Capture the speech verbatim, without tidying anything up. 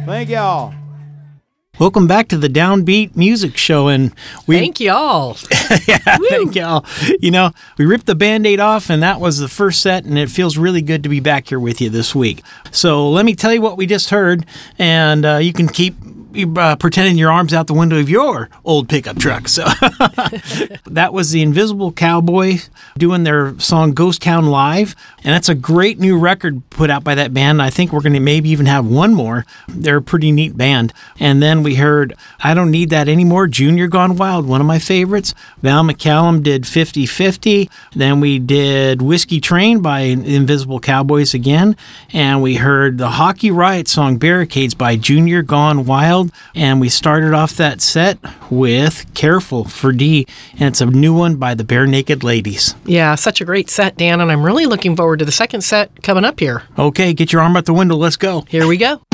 Thank y'all. Welcome back to the Downbeat Music Show, and we Thank y'all. yeah, thank y'all. You know, we ripped the Band-Aid off, and that was the first set, and it feels really good to be back here with you this week. So let me tell you what we just heard, and uh, you can keep uh, pretending your arms out the window of your old pickup truck. So that was the Invisible Cowboy doing their song Ghost Town Live, and that's a great new record put out by that band. I think we're going to maybe even have one more. They're a pretty neat band. And then we heard I Don't Need That Anymore, Junior Gone Wild, one of my favorites. Val McCallum did fifty fifty. Then we did Whiskey Train by Invisible Cowboys again. And we heard the Hockey Riot song Barricades by Junior Gone Wild. And we started off that set with Careful for D. And it's a new one by the Bare Naked Ladies. Yeah, such a great set, Dan, and I'm really looking forward to the second set coming up here. Okay, get your arm out the window. Let's go. Here we go.